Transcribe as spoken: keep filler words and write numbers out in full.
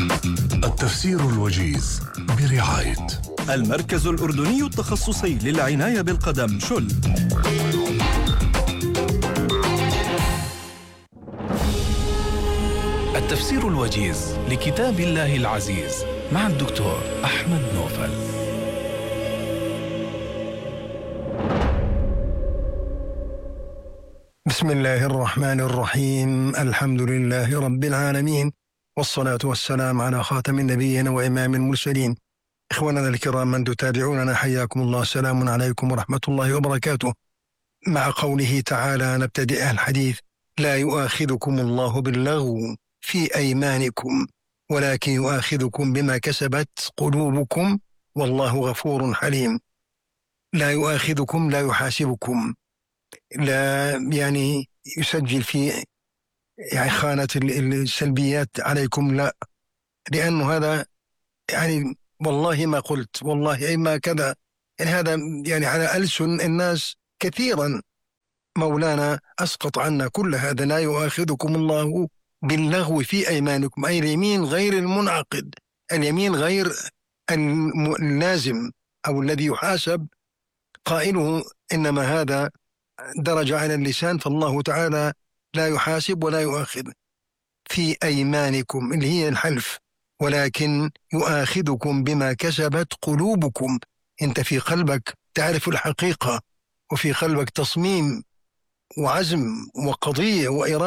التفسير الوجيز برعاية المركز الأردني التخصصي للعناية بالقدم شل. التفسير الوجيز لكتاب الله العزيز مع الدكتور أحمد نوفل. بسم الله الرحمن الرحيم. الحمد لله رب العالمين، والصلاة والسلام على خاتم النبيين وإمام المرسلين. إخواننا الكرام من تتابعوننا، حياكم الله، سلام عليكم ورحمة الله وبركاته. مع قوله تعالى نبتدئ الحديث: لا يؤاخذكم الله باللغو في أيمانكم ولكن يؤاخذكم بما كسبت قلوبكم والله غفور حليم. لا يؤاخذكم، لا يحاسبكم، لا يعني يسجل في يعني خانة السلبيات عليكم، لا، لأنه هذا يعني والله ما قلت، والله أي ما كذا، يعني هذا يعني على ألسن الناس كثيرا. مولانا أسقط عنا كل هذا. لا يؤاخذكم الله باللغو في أيمانكم، أي اليمين غير المنعقد، اليمين غير اللازم أو الذي يحاسب قائله، إنما هذا درجة على اللسان، فالله تعالى لا يحاسب ولا يؤاخذ. في أيمانكم اللي هي الحلف، ولكن يؤاخذكم بما كسبت قلوبكم. أنت في قلبك تعرف الحقيقة، وفي قلبك تصميم وعزم وقضية وإرادة